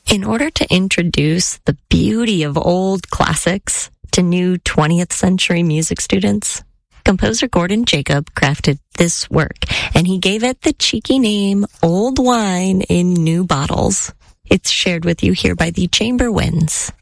In order to introduce the beauty of old classics to new 20th century music students, composer Gordon Jacob crafted this work, and he gave it the cheeky name Old Wine in New Bottles. It's shared with you here by the Chamber Winds.